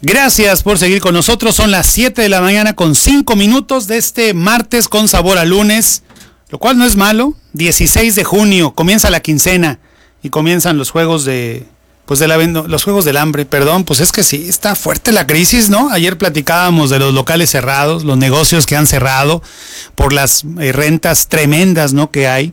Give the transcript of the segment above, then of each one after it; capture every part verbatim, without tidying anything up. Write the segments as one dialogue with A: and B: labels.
A: Gracias por seguir con nosotros. Son las siete de la mañana con cinco minutos de este martes con sabor a lunes, lo cual no es malo. dieciséis de junio, comienza la quincena y comienzan los juegos de, pues de la, los juegos del hambre, perdón, pues es que sí, está fuerte la crisis, ¿no? Ayer platicábamos de los locales cerrados, los negocios que han cerrado por las eh, rentas tremendas, ¿no? Que hay.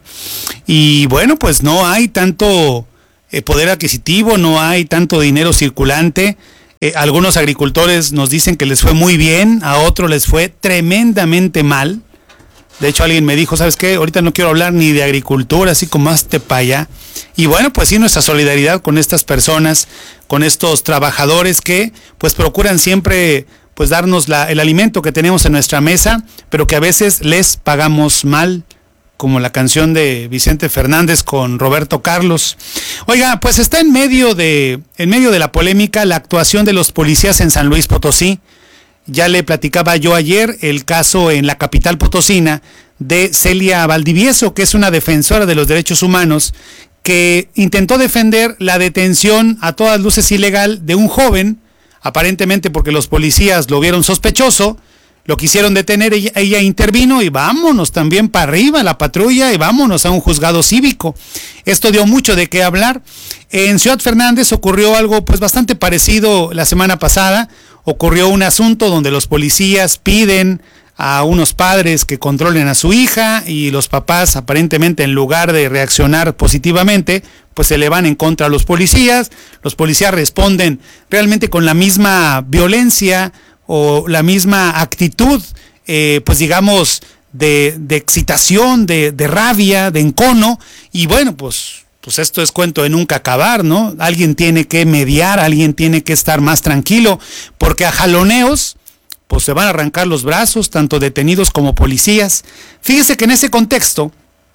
A: Y bueno, pues no hay tanto eh, poder adquisitivo, no hay tanto dinero circulante. Eh, algunos agricultores nos dicen que les fue muy bien, a otros les fue tremendamente mal. De hecho, alguien me dijo, ¿sabes qué? Ahorita no quiero hablar ni de agricultura, así como hazte para allá. Y bueno, pues sí, nuestra solidaridad con estas personas, con estos trabajadores que pues procuran siempre pues darnos la, el alimento que tenemos en nuestra mesa, pero que a veces les pagamos mal, como la canción de Vicente Fernández con Roberto Carlos. Oiga, pues está en medio de, en medio de la polémica la actuación de los policías en San Luis Potosí. Ya le platicaba yo ayer el caso en la capital potosina de Celia Valdivieso, que es una defensora de los derechos humanos, que intentó defender la detención a todas luces ilegal de un joven, aparentemente porque los policías lo vieron sospechoso, lo quisieron detener, ella, ella intervino y vámonos también para arriba la patrulla y vámonos a un juzgado cívico. Esto dio mucho de qué hablar. En Ciudad Fernández ocurrió algo pues bastante parecido la semana pasada. Ocurrió un asunto donde los policías piden a unos padres que controlen a su hija y los papás aparentemente en lugar de reaccionar positivamente, pues se le van en contra a los policías. Los policías responden realmente con la misma violencia o la misma actitud, eh, pues digamos, de, de excitación, de, de rabia, de encono, y bueno, pues, pues esto es cuento de nunca acabar, ¿no? Alguien tiene que mediar, alguien tiene que estar más tranquilo, porque a jaloneos, pues se van a arrancar los brazos, tanto detenidos como policías. Fíjese que en ese contexto,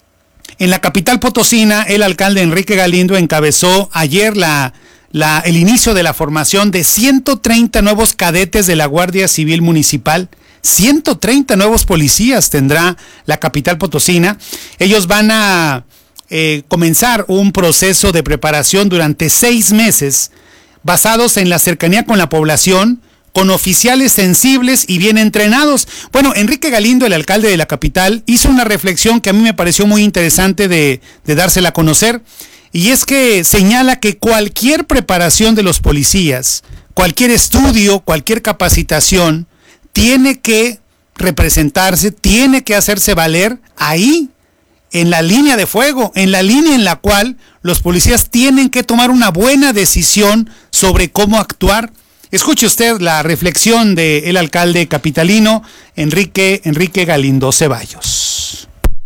A: en la capital potosina, el alcalde Enrique Galindo encabezó ayer la... La, el inicio de la formación de ciento treinta nuevos cadetes de la Guardia Civil Municipal. ciento treinta nuevos policías tendrá la capital potosina. Ellos van a eh, comenzar un proceso de preparación durante seis meses basados en la cercanía con la población, con oficiales sensibles y bien entrenados. Bueno, Enrique Galindo, el alcalde de la capital, hizo una reflexión que a mí me pareció muy interesante de, de dársela a conocer. Y es que señala que cualquier preparación de los policías, cualquier estudio, cualquier capacitación, tiene que representarse, tiene que hacerse valer ahí, en la línea de fuego, en la línea en la cual los policías tienen que tomar una buena decisión sobre cómo actuar. Escuche usted la reflexión del alcalde capitalino, Enrique, Enrique Galindo Ceballos.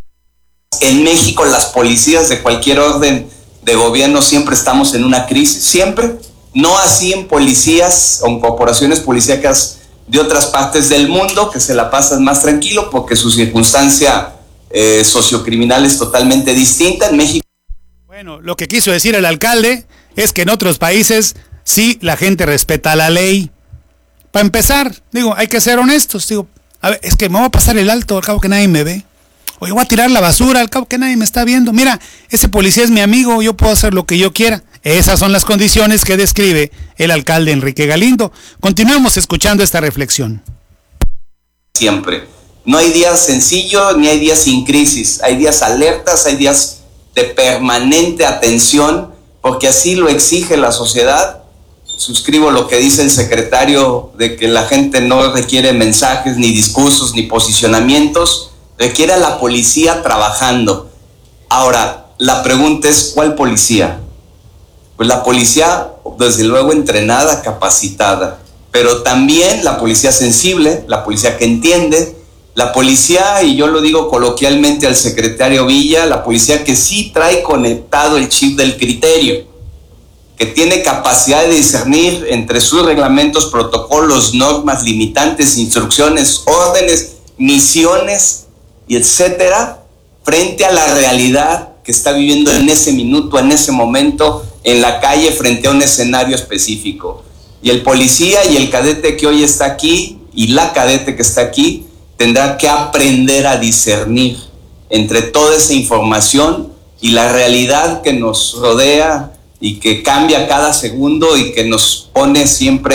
B: En México, las policías de cualquier orden de gobierno siempre estamos en una crisis, siempre. No así en policías o en corporaciones policíacas de otras partes del mundo que se la pasan más tranquilo porque su circunstancia eh, sociocriminal es totalmente distinta. En México.
A: Bueno, lo que quiso decir el alcalde es que en otros países sí la gente respeta la ley. Para empezar, digo, hay que ser honestos. Digo, a ver, es que me voy a pasar el alto al cabo que nadie me ve. Oye, voy a tirar la basura, al cabo que nadie me está viendo. Mira, ese policía es mi amigo, yo puedo hacer lo que yo quiera. Esas son las condiciones que describe el alcalde Enrique Galindo. Continuamos escuchando esta reflexión.
B: Siempre. No hay días sencillos ni hay días sin crisis. Hay días alertas, hay días de permanente atención, porque así lo exige la sociedad. Suscribo lo que dice el secretario de que la gente no requiere mensajes, ni discursos, ni posicionamientos. Requiere a la policía trabajando. Ahora, la pregunta es, ¿cuál policía? Pues la policía, desde luego, entrenada, capacitada, pero también la policía sensible, la policía que entiende, la policía, y yo lo digo coloquialmente al secretario Villa, la policía que sí trae conectado el chip del criterio, que tiene capacidad de discernir entre sus reglamentos, protocolos, normas, limitantes, instrucciones, órdenes, misiones, y etcétera, frente a la realidad que está viviendo en ese minuto, en ese momento, en la calle, frente a un escenario específico. Y el policía y el cadete que hoy está aquí, y la cadete que está aquí, tendrá que aprender a discernir entre toda esa información y la realidad que nos rodea y que cambia cada segundo y que nos pone siempre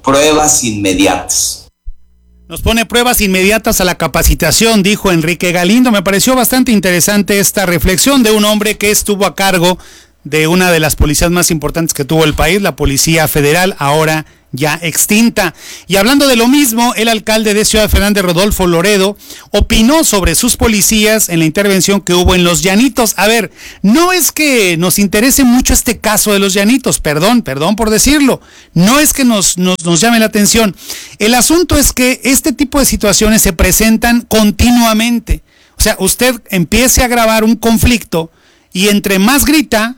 B: pruebas inmediatas.
A: Nos pone pruebas inmediatas a la capacitación, dijo Enrique Galindo. Me pareció bastante interesante esta reflexión de un hombre que estuvo a cargo de una de las policías más importantes que tuvo el país, la Policía Federal, ahora ya extinta. Y hablando de lo mismo, el alcalde de Ciudad Fernández, Rodolfo Loredo, opinó sobre sus policías en la intervención que hubo en Los Llanitos. A ver, no es que nos interese mucho este caso de Los Llanitos, perdón, perdón por decirlo, no es que nos, nos, nos llame la atención. El asunto es que este tipo de situaciones se presentan continuamente. O sea, usted empiece a grabar un conflicto y entre más grita,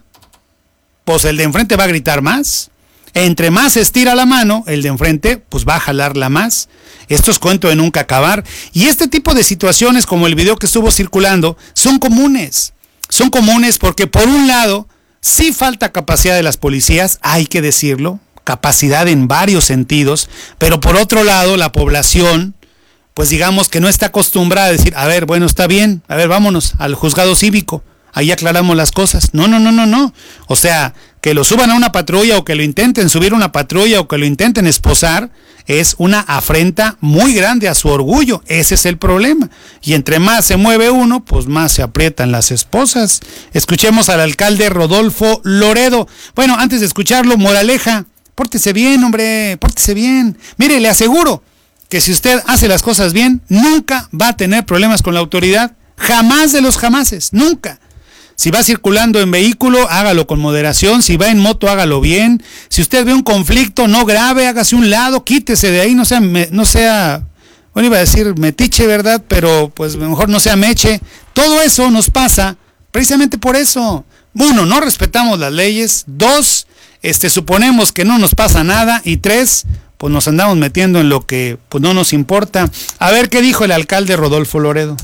A: pues el de enfrente va a gritar más. Entre más estira la mano, el de enfrente pues va a jalarla más. Esto es cuento de nunca acabar. Y este tipo de situaciones, como el video que estuvo circulando, son comunes. Son comunes porque por un lado, sí falta capacidad de las policías, hay que decirlo, capacidad en varios sentidos, pero por otro lado, la población, pues digamos que no está acostumbrada a decir, a ver, bueno, está bien, a ver, vámonos al juzgado cívico, ahí aclaramos las cosas. No, no, no, no, no. O sea, que lo suban a una patrulla o que lo intenten subir a una patrulla o que lo intenten esposar es una afrenta muy grande a su orgullo. Ese es el problema. Y entre más se mueve uno, pues más se aprietan las esposas. Escuchemos al alcalde Rodolfo Loredo. Bueno, antes de escucharlo, moraleja, pórtese bien, hombre, pórtese bien. Mire, le aseguro que si usted hace las cosas bien, nunca va a tener problemas con la autoridad. Jamás de los jamases, nunca. Si va circulando en vehículo, hágalo con moderación. Si va en moto, hágalo bien. Si usted ve un conflicto, no grave, hágase un lado, quítese de ahí, no sea, no sea, bueno, iba a decir metiche, ¿verdad? Pero pues mejor no sea meche. Todo eso nos pasa precisamente por eso. Uno, no respetamos las leyes. Dos, este, suponemos que no nos pasa nada. Y tres, pues nos andamos metiendo en lo que pues no nos importa. A ver qué dijo el alcalde Rodolfo Loredo.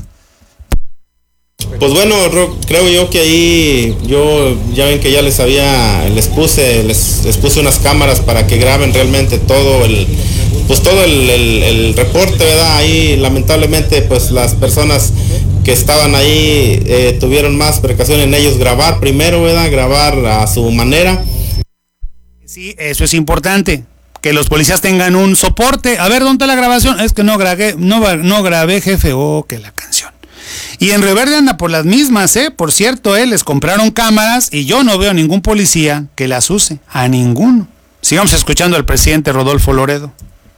C: Pues bueno, creo yo que ahí, yo ya ven que ya les había, les puse, les, les puse unas cámaras para que graben realmente todo el, pues todo el, el, el reporte, ¿verdad? Ahí lamentablemente pues las personas que estaban ahí eh, tuvieron más precaución en ellos grabar primero, ¿verdad? Grabar a su manera.
A: Sí, eso es importante. Que los policías tengan un soporte. A ver, ¿dónde está la grabación? Es que no grabé, no, no grabé, jefe. Oh, que la canción. Y en Río Verde anda por las mismas, ¿eh? Por cierto, ¿eh? Les compraron cámaras y yo no veo ningún policía que las use. A ninguno. Sigamos escuchando al presidente Rodolfo Loredo.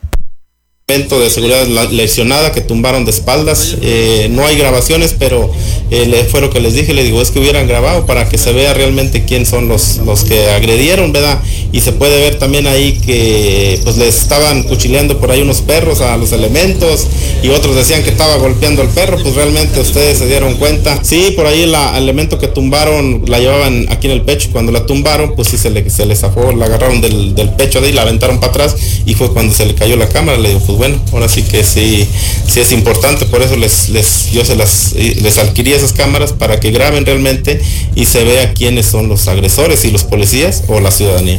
C: De seguridad lesionada que tumbaron de espaldas, eh, no hay grabaciones, pero eh, fue lo que les dije, les digo, es que hubieran grabado para que se vea realmente quién son los, los que agredieron, ¿verdad? Y se puede ver también ahí que pues les estaban cuchileando por ahí unos perros a los elementos y otros decían que estaba golpeando al perro, pues realmente ustedes se dieron cuenta. Sí, por ahí el elemento que tumbaron la llevaban aquí en el pecho, cuando la tumbaron pues sí se le, se le zafó, la agarraron del, del pecho de ahí, la aventaron para atrás y fue cuando se le cayó la cámara. Le digo, pues bueno, ahora sí que sí, sí es importante, por eso les, les, yo se las, les adquirí esas cámaras para que graben realmente y se vea quiénes son los agresores, si los policías o la ciudadanía.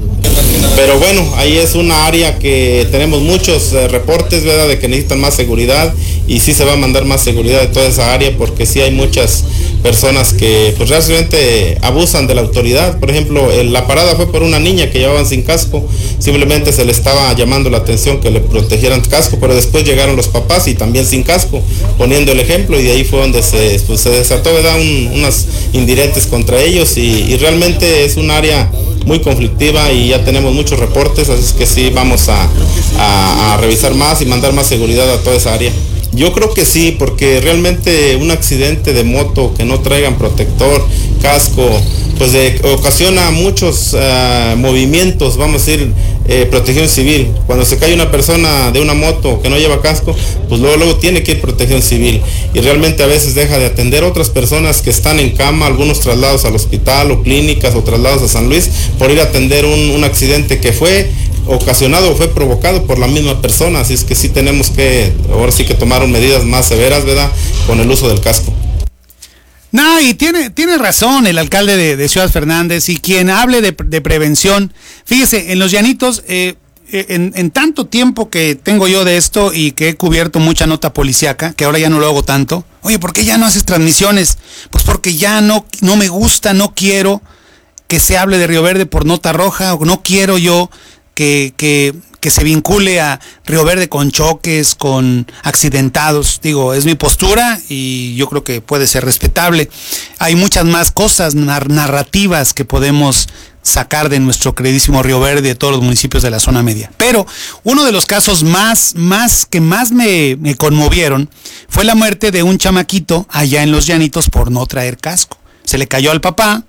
C: Pero bueno, ahí es una área que tenemos muchos eh, reportes, ¿verdad?, de que necesitan más seguridad y sí se va a mandar más seguridad de toda esa área porque sí hay muchas personas que pues realmente abusan de la autoridad. Por ejemplo, el, la parada fue por una niña que llevaban sin casco, simplemente se le estaba llamando la atención que le protegieran casco, pero después llegaron los papás y también sin casco, poniendo el ejemplo, y de ahí fue donde se, pues, se desató, ¿verdad?, un, unas indirectas contra ellos y, y realmente es un área muy conflictiva y ya tenemos muchos reportes, así que sí vamos a, a, a revisar más y mandar más seguridad a toda esa área. Yo creo que sí, porque realmente un accidente de moto que no traigan protector, casco, pues de, ocasiona muchos uh, movimientos, vamos a decir, eh, protección civil. Cuando se cae una persona de una moto que no lleva casco, pues luego, luego tiene que ir protección civil. Y realmente a veces deja de atender a otras personas que están en cama, algunos traslados al hospital o clínicas o traslados a San Luis, por ir a atender un, un accidente que fue ocasionado o fue provocado por la misma persona. Así es que sí tenemos que, ahora sí que tomaron medidas más severas, ¿verdad?, con el uso del casco.
A: No, y tiene, tiene razón el alcalde de, de Ciudad Fernández, y quien hable de, de prevención. Fíjese, en Los Llanitos, eh, en, en tanto tiempo que tengo yo de esto y que he cubierto mucha nota policíaca, que ahora ya no lo hago tanto. Oye, ¿por qué ya no haces transmisiones? Pues porque ya no, no me gusta, no quiero que se hable de Río Verde por nota roja, o no quiero yo que, que, que que se vincule a Río Verde con choques, con accidentados. Digo, es mi postura y yo creo que puede ser respetable. Hay muchas más cosas nar- narrativas que podemos sacar de nuestro queridísimo Río Verde, de todos los municipios de la zona media. Pero uno de los casos más, más que más me, me conmovieron fue la muerte de un chamaquito allá en Los Llanitos por no traer casco. Se le cayó al papá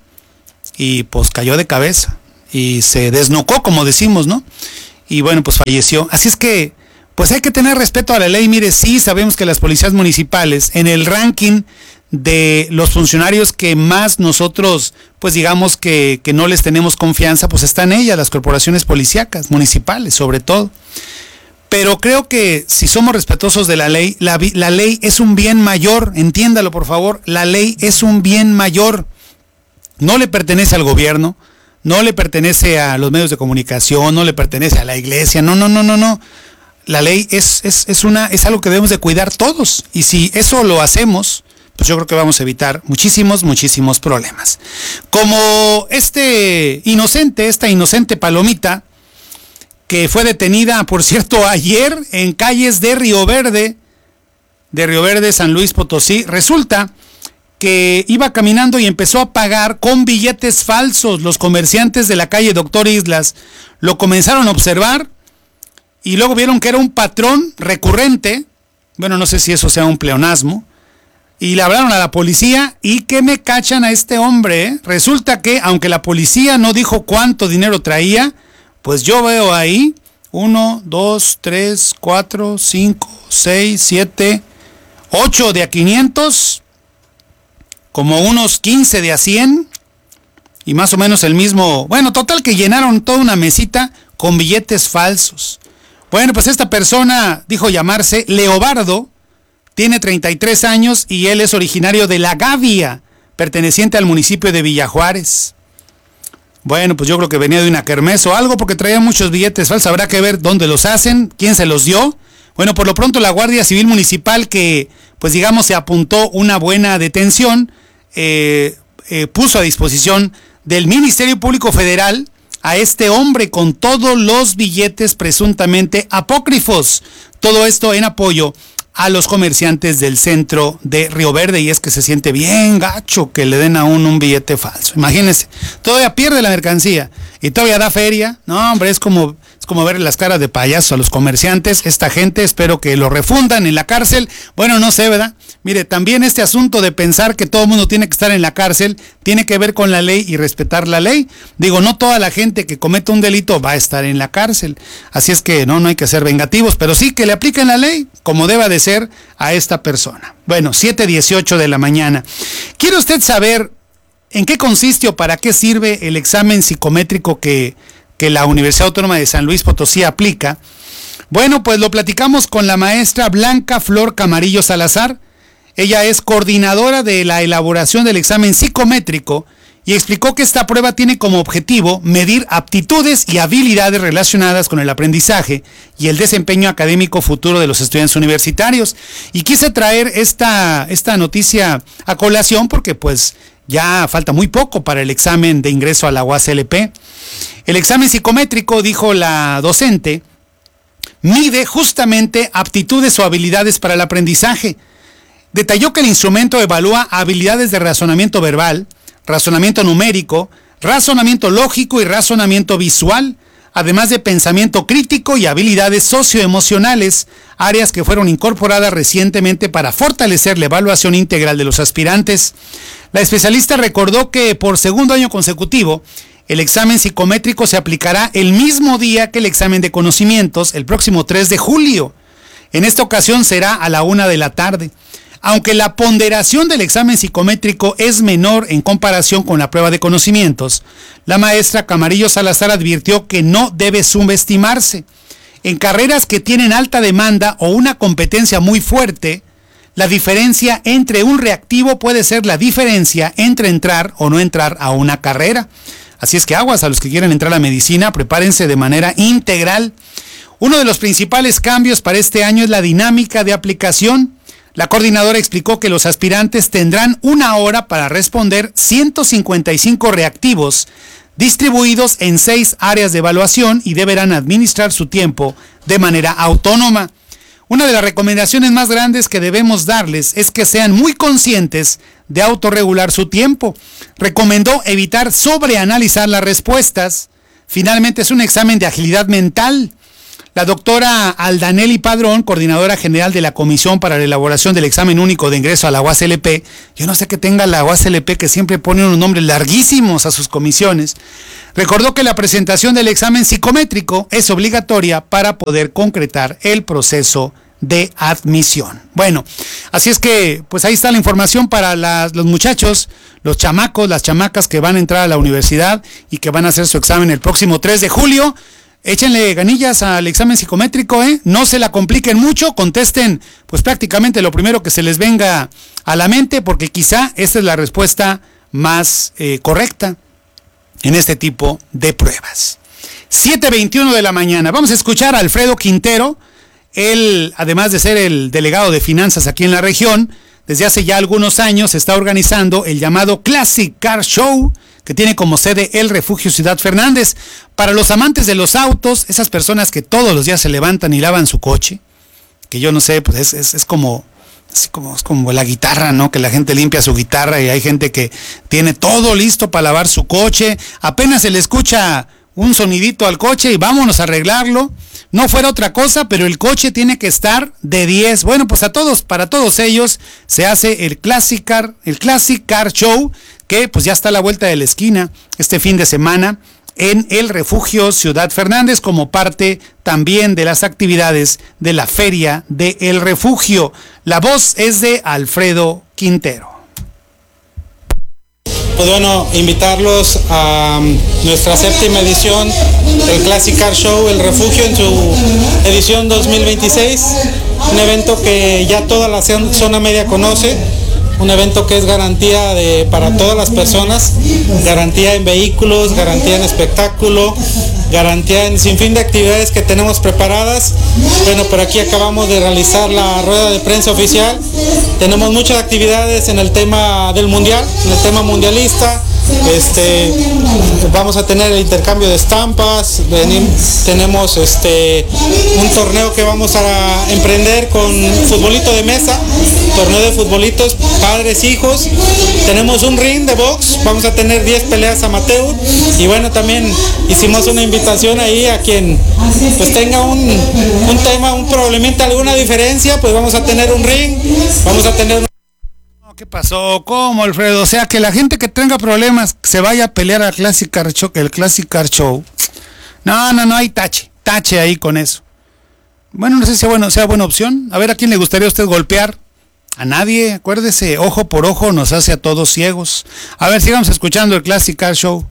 A: y pues cayó de cabeza y se desnucó, como decimos, ¿no? Y bueno, pues falleció. Así es que pues hay que tener respeto a la ley. Mire, sí sabemos que las policías municipales en el ranking de los funcionarios que más nosotros, pues digamos que, que no les tenemos confianza, pues están ellas, las corporaciones policíacas, municipales sobre todo. Pero creo que si somos respetuosos de la ley, la, la ley es un bien mayor, entiéndalo por favor, la ley es un bien mayor. No le pertenece al gobierno, no le pertenece a los medios de comunicación, no le pertenece a la iglesia, no, no, no, no, no. La ley es, es, es, una, es algo que debemos de cuidar todos, y si eso lo hacemos, pues yo creo que vamos a evitar muchísimos, muchísimos problemas. Como este inocente, esta inocente palomita, que fue detenida, por cierto, ayer en calles de Río Verde, de Río Verde, San Luis Potosí, resulta que iba caminando y empezó a pagar con billetes falsos. Los comerciantes de la calle Doctor Islas lo comenzaron a observar y luego vieron que era un patrón recurrente. Bueno, no sé si eso sea un pleonasmo. Y le hablaron a la policía y que me cachan a este hombre, ¿eh? Resulta que, aunque la policía no dijo cuánto dinero traía, pues yo veo ahí uno, dos, tres, cuatro, cinco, seis, siete, ocho de a quinientos, como unos quince de a cien, y más o menos el mismo, bueno, total que llenaron toda una mesita con billetes falsos. Bueno, pues esta persona dijo llamarse Leobardo, tiene treinta y tres años y él es originario de La Gavia, perteneciente al municipio de Villajuárez. Bueno, pues yo creo que venía de una kermés o algo porque traía muchos billetes falsos. Habrá que ver dónde los hacen, quién se los dio. Bueno, por lo pronto la Guardia Civil Municipal, que pues digamos se apuntó una buena detención, eh, eh, puso a disposición del Ministerio Público Federal a este hombre con todos los billetes presuntamente apócrifos. Todo esto en apoyo a los comerciantes del centro de Río Verde, y es que se siente bien gacho que le den a uno un billete falso. Imagínense, todavía pierde la mercancía y todavía da feria. No, hombre, es como, es como ver las caras de payaso a los comerciantes. Esta gente, espero que lo refundan en la cárcel. Bueno, no sé, ¿verdad? Mire, también este asunto de pensar que todo el mundo tiene que estar en la cárcel tiene que ver con la ley y respetar la ley. Digo, no toda la gente que comete un delito va a estar en la cárcel. Así es que no, no hay que ser vengativos, pero sí que le apliquen la ley como deba de ser a esta persona. Bueno, siete dieciocho de la mañana. ¿Quiere usted saber en qué consiste o para qué sirve el examen psicométrico que, que la Universidad Autónoma de San Luis Potosí aplica? Bueno, pues lo platicamos con la maestra Blanca Flor Camarillo Salazar. Ella es coordinadora de la elaboración del examen psicométrico y explicó que esta prueba tiene como objetivo medir aptitudes y habilidades relacionadas con el aprendizaje y el desempeño académico futuro de los estudiantes universitarios. Y quise traer esta, esta noticia a colación porque pues ya falta muy poco para el examen de ingreso a la U A S L P. El examen psicométrico, dijo la docente, mide justamente aptitudes o habilidades para el aprendizaje. Detalló que el instrumento evalúa habilidades de razonamiento verbal, razonamiento numérico, razonamiento lógico y razonamiento visual, además de pensamiento crítico y habilidades socioemocionales, áreas que fueron incorporadas recientemente para fortalecer la evaluación integral de los aspirantes. La especialista recordó que por segundo año consecutivo, el examen psicométrico se aplicará el mismo día que el examen de conocimientos, el próximo tres de julio. En esta ocasión será a la una de la tarde. Aunque la ponderación del examen psicométrico es menor en comparación con la prueba de conocimientos, la maestra Camarillo Salazar advirtió que no debe subestimarse. En carreras que tienen alta demanda o una competencia muy fuerte, la diferencia entre un reactivo puede ser la diferencia entre entrar o no entrar a una carrera. Así es que aguas a los que quieren entrar a medicina, prepárense de manera integral. Uno de los principales cambios para este año es la dinámica de aplicación. La coordinadora explicó que los aspirantes tendrán una hora para responder ciento cincuenta y cinco reactivos distribuidos en seis áreas de evaluación y deberán administrar su tiempo de manera autónoma. Una de las recomendaciones más grandes que debemos darles es que sean muy conscientes de autorregular su tiempo. Recomendó evitar sobreanalizar las respuestas. Finalmente, es un examen de agilidad mental. La doctora Aldanelli Padrón, coordinadora general de la Comisión para la Elaboración del Examen Único de Ingreso a la U A S L P, yo no sé qué tenga la U A S L P, que siempre pone unos nombres larguísimos a sus comisiones, recordó que la presentación del examen psicométrico es obligatoria para poder concretar el proceso de admisión. Bueno, así es que, pues ahí está la información para las, los muchachos, los chamacos, las chamacas que van a entrar a la universidad y que van a hacer su examen el próximo tres de julio. Échenle ganillas al examen psicométrico, ¿eh? No se la compliquen mucho, contesten pues prácticamente lo primero que se les venga a la mente, porque quizá esta es la respuesta más eh, correcta en este tipo de pruebas. siete veintiuno de la mañana, vamos a escuchar a Alfredo Quintero. Él, además de ser el delegado de finanzas aquí en la región, desde hace ya algunos años está organizando el llamado Classic Car Show, que tiene como sede el Refugio Ciudad Fernández. Para los amantes de los autos, esas personas que todos los días se levantan y lavan su coche, que yo no sé, pues es, es, es como, así como, es como la guitarra, ¿no? Que la gente limpia su guitarra y hay gente que tiene todo listo para lavar su coche, apenas se le escucha un sonidito al coche y vámonos a arreglarlo. No fuera otra cosa, pero el coche tiene que estar de diez. Bueno, pues a todos, para todos ellos, se hace el Classic Car, el Classic Car Show, que pues ya está a la vuelta de la esquina este fin de semana en el Refugio Ciudad Fernández, como parte también de las actividades de la Feria de El Refugio. La voz es de Alfredo Quintero.
D: Pues bueno, invitarlos a nuestra séptima edición del Classic Car Show El Refugio en su edición dos mil veintiséis, un evento que ya toda la zona media conoce, un evento que es garantía de, para todas las personas, garantía en vehículos, garantía en espectáculo, garantía en sinfín de actividades que tenemos preparadas. Bueno, por aquí acabamos de realizar la rueda de prensa oficial. Tenemos muchas actividades en el tema del mundial, en el tema mundialista. Este, vamos a tener el intercambio de estampas, venimos, tenemos este, un torneo que vamos a emprender con futbolito de mesa, torneo de futbolitos, padres, hijos, tenemos un ring de box, vamos a tener diez peleas amateur y bueno, también hicimos una invitación ahí a quien pues tenga un, un tema, un problemita, alguna diferencia, pues vamos a tener un ring, vamos a tener un...
A: ¿Qué pasó? ¿Cómo, Alfredo? O sea, que la gente que tenga problemas se vaya a pelear al Classic Car Show, el Classic Car Show. No, no, no, hay tache, tache ahí con eso. Bueno, no sé si sea, bueno, sea buena opción. A ver, ¿a quién le gustaría a usted golpear? A nadie, acuérdese, ojo por ojo nos hace a todos ciegos. A ver, sigamos escuchando el Classic Car Show.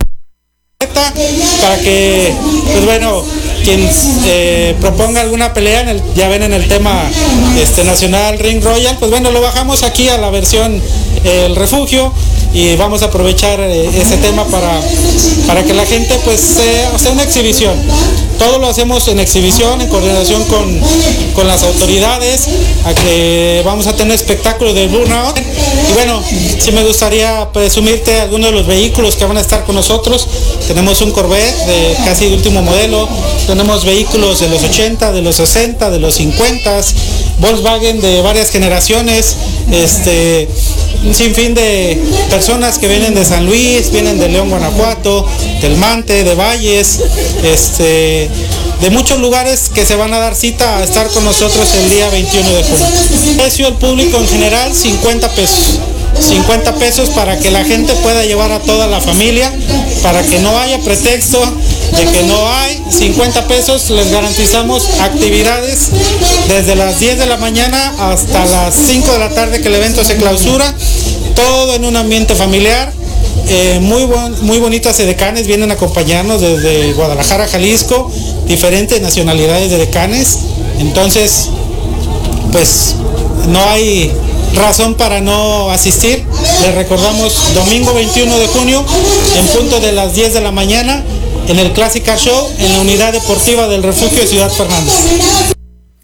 D: Para que, pues bueno, quien eh, proponga alguna pelea, en el, ya ven en el tema este nacional Ring Royal, pues bueno, lo bajamos aquí a la versión eh, El Refugio y vamos a aprovechar eh, ese tema para, para que la gente pues sea, sea una exhibición. Todo lo hacemos en exhibición, en coordinación con, con las autoridades, a que vamos a tener espectáculos de burnout. Y bueno, sí me gustaría presumirte algunos de los vehículos que van a estar con nosotros. Tenemos un Corvette de casi de último modelo, tenemos vehículos de los ochenta, de los sesenta, de los cincuenta, Volkswagen de varias generaciones, este, un sinfín de personas que vienen de San Luis, vienen de León, Guanajuato, del Mante, de Valles, este, de muchos lugares que se van a dar cita a estar con nosotros el día veintiuno de junio. El precio al público en general, cincuenta pesos. cincuenta pesos para que la gente pueda llevar a toda la familia, para que no haya pretexto de que no hay. Cincuenta pesos, les garantizamos actividades desde las diez de la mañana hasta las cinco de la tarde que el evento se clausura, todo en un ambiente familiar. Eh, muy, bon, muy bonitas edecanes vienen a acompañarnos desde Guadalajara, Jalisco, diferentes nacionalidades de edecanes, entonces pues no hay razón para no asistir. Les recordamos, domingo veintiuno de junio en punto de las diez de la mañana en el Classic Car Show en la unidad deportiva del Refugio Ciudad Fernández.
A: Pues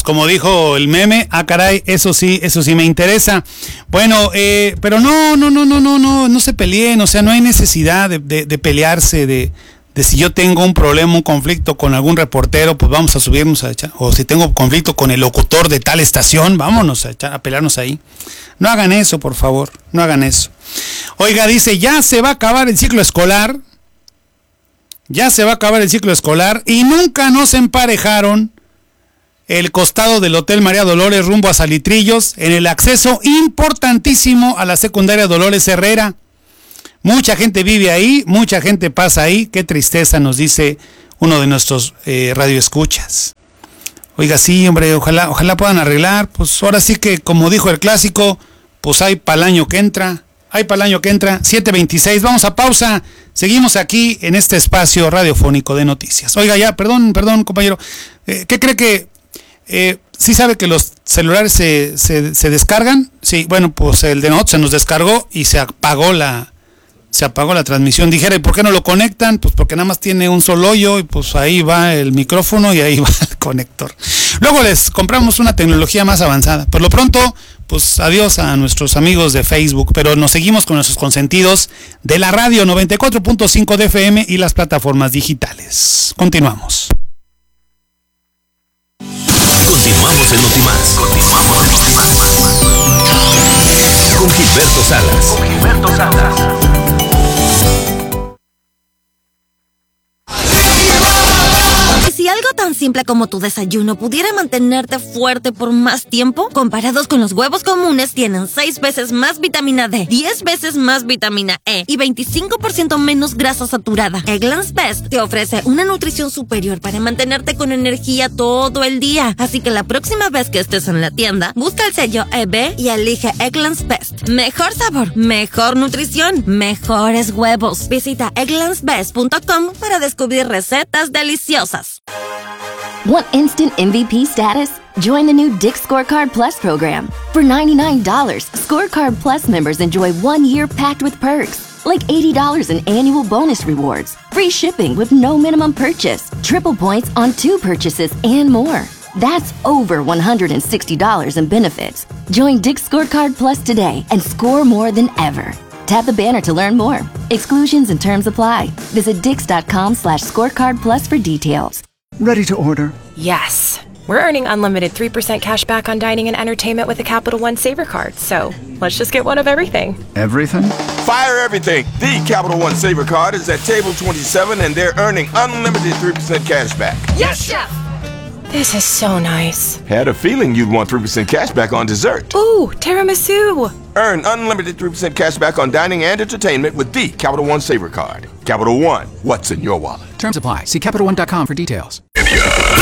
A: como dijo el meme, ah caray, eso sí, eso sí me interesa. Bueno, eh, pero no, no, no, no, no, no, no se peleen, o sea, no hay necesidad de, de, de pelearse, de, de si yo tengo un problema, un conflicto con algún reportero, pues vamos a subirnos a echar, o si tengo conflicto con el locutor de tal estación, vámonos a, echar, a pelearnos ahí. No hagan eso, por favor, no hagan eso. Oiga, dice, ya se va a acabar el ciclo escolar, ya se va a acabar el ciclo escolar y nunca nos emparejaron el costado del Hotel María Dolores rumbo a Salitrillos en el acceso importantísimo a la secundaria Dolores Herrera. Mucha gente vive ahí, mucha gente pasa ahí, qué tristeza, nos dice uno de nuestros eh, radioescuchas. Oiga, sí, hombre, ojalá, ojalá puedan arreglar, pues ahora sí que como dijo el clásico, pues hay para el año que entra, hay para el año que entra, siete veintiséis, vamos a pausa, seguimos aquí en este espacio radiofónico de noticias. Oiga, ya, perdón, perdón, compañero, eh, ¿qué cree que... Eh, ¿sí sabe que los celulares se, se, se descargan? Sí, bueno, pues el de nosotros se nos descargó y se apagó la se apagó la transmisión. Dijera, ¿y por qué no lo conectan? Pues porque nada más tiene un solo hoyo y pues ahí va el micrófono y ahí va el conector. Luego les compramos una tecnología más avanzada. Por lo pronto, pues adiós a nuestros amigos de Facebook, pero nos seguimos con nuestros consentidos de la radio noventa y cuatro punto cinco de F M y las plataformas digitales. Continuamos.
E: Continuamos en Notimás. Continuamos en Notimás. Con Gilberto Salas. Con Gilberto Salas.
F: Si algo tan simple como tu desayuno pudiera mantenerte fuerte por más tiempo, comparados con los huevos comunes, tienen seis veces más vitamina D, diez veces más vitamina E y veinticinco por ciento menos grasa saturada. Eggland's Best te ofrece una nutrición superior para mantenerte con energía todo el día. Así que la próxima vez que estés en la tienda, busca el sello E B y elige Eggland's Best. Mejor sabor, mejor nutrición, mejores huevos. Visita egglands best punto com para descubrir recetas deliciosas.
G: Want instant M V P status? Join the new Dick's Scorecard Plus program. For ninety-nine dollars, Scorecard Plus members enjoy one year packed with perks, like eighty dollars in annual bonus rewards, free shipping with no minimum purchase, triple points on two purchases, and more. That's over one hundred sixty dollars in benefits. Join Dick's Scorecard Plus today and score more than ever. Tap the banner to learn more. Exclusions and terms apply. Visit dix.com slash scorecard plus for details.
H: Ready to order?
I: Yes. We're earning unlimited three percent cash back on dining and entertainment with a Capital One Saver card. So let's just get one of everything.
H: Everything?
J: Fire everything. The Capital One Saver card is at table twenty-seven and they're earning unlimited three percent cash back.
I: Yes, Chef! This is so nice.
J: Had a feeling you'd want three percent cash back on dessert.
I: Ooh, tiramisu.
J: Earn unlimited three percent cash back on dining and entertainment with the Capital One Saver card. Capital One, what's in your wallet?
K: Terms apply. See Capital One dot com for details.